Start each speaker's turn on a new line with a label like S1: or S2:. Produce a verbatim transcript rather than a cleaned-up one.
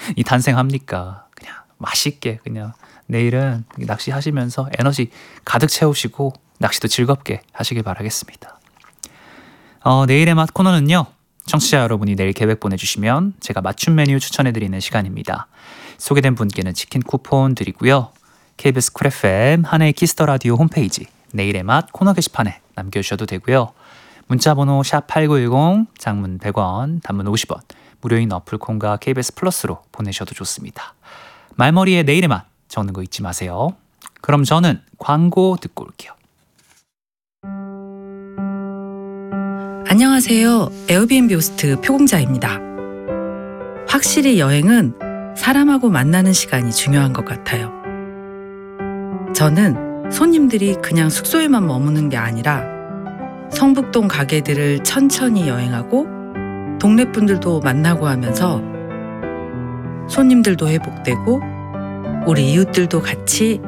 S1: 이 탄생합니까? 그냥 맛있게 그냥 내일은 낚시하시면서 에너지 가득 채우시고 낚시도 즐겁게 하시길 바라겠습니다. 어, 내일의 맛 코너는요. 청취자 여러분이 내일 계획 보내주시면 제가 맞춤 메뉴 추천해드리는 시간입니다. 소개된 분께는 치킨 쿠폰 드리고요. 케이비에스 쿨 에프엠 한해의 키스더라디오 홈페이지 내일의 맛 코너 게시판에 남겨주셔도 되고요. 문자번호 샵 팔구일공, 장문 백 원, 단문 오십 원, 무료인 어플콘과 케이비에스 플러스로 보내셔도 좋습니다. 말머리에 내일의 맛 적는 거 잊지 마세요. 그럼 저는 광고 듣고 올게요.
S2: 안녕하세요. 에어비앤비 호스트 표공자입니다. 확실히 여행은 사람하고 만나는 시간이 중요한 것 같아요. 저는 손님들이 그냥 숙소에만 머무는 게 아니라 성북동 가게들을 천천히 여행하고 동네 분들도 만나고 하면서 손님들도 회복되고 우리 이웃들도 같이